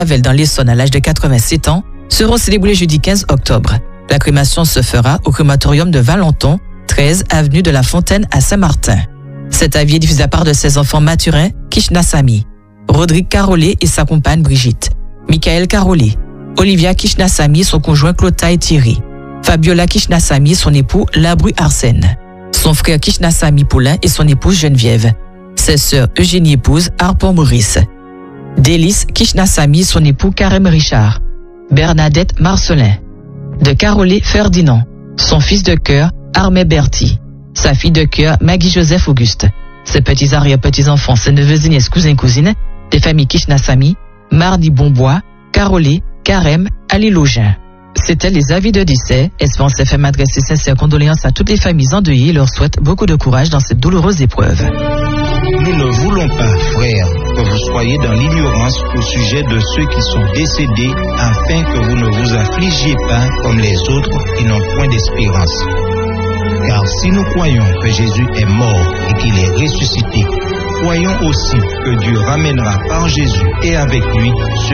dans l'Essonne à l'âge de 87 ans, seront célébrés jeudi 15 octobre. La crémation se fera au crématorium de Valenton, 13 avenue de la Fontaine à Saint-Martin. Cet avis est diffusé à part de ses enfants Mathurin, Kishnasamy, Rodrigue Carolé et sa compagne Brigitte, Michael Carolé, Olivia Kishnasamy, son conjoint Clotaille Thierry, Fabiola Kishnasamy, son époux Labru Arsène, son frère Kishnasamy Poulain et son épouse Geneviève, ses sœurs Eugénie épouse Harpon Maurice, Délice Kishnasamy, son époux Karem Richard, Bernadette Marcelin, de Carolé Ferdinand, son fils de cœur Armé Berti, sa fille de cœur Maggie-Joseph Auguste, ses petits arrière-petits-enfants, ses neveux et nièces, cousins cousines, des familles Kishnasamy, Mardi Bonbois, Carolé, Carême, Ali Login. C'était les avis de décès. Espérance FM adresse ses sincères condoléances à toutes les familles endeuillées et leur souhaite beaucoup de courage dans cette douloureuse épreuve. Nous ne voulons pas, frères, que vous soyez dans l'ignorance au sujet de ceux qui sont décédés, afin que vous ne vous affligiez pas comme les autres qui n'ont point d'espérance. Car si nous croyons que Jésus est mort et qu'il est ressuscité, croyons aussi que Dieu ramènera par Jésus et avec lui ceux